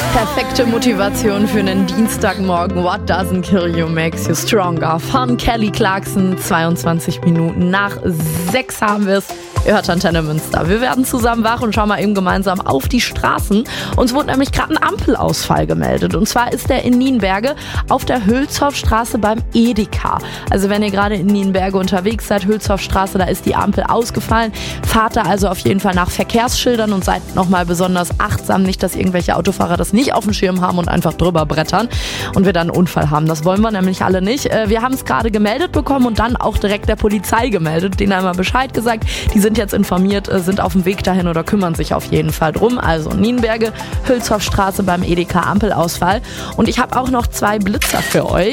Perfekte Motivation für einen Dienstagmorgen. What doesn't kill you makes you stronger. Von Kelly Clarkson, 22 Minuten nach 6 haben wir es. Ihr hört Antenne Münster. Wir werden zusammen wach und schauen mal eben gemeinsam auf die Straßen. Uns wurde nämlich gerade ein Ampelausfall gemeldet. Und zwar ist der in Nienberge auf der Hülshoffstraße beim Edeka. Also wenn ihr gerade in Nienberge unterwegs seid, Hülshoffstraße, da ist die Ampel ausgefallen. Fahrt da also auf jeden Fall nach Verkehrsschildern und seid nochmal besonders achtsam. Nicht, dass irgendwelche Autofahrer das nicht auf dem Schirm haben und einfach drüber brettern und wir dann einen Unfall haben. Das wollen wir nämlich alle nicht. Wir haben es gerade gemeldet bekommen und dann auch direkt der Polizei gemeldet. Denen einmal Bescheid gesagt. Die sind jetzt informiert, sind auf dem Weg dahin oder kümmern sich auf jeden Fall drum. Also Nienberge, Hülshoffstraße beim Edeka, Ampelausfall. Und ich habe auch noch 2 Blitzer für euch.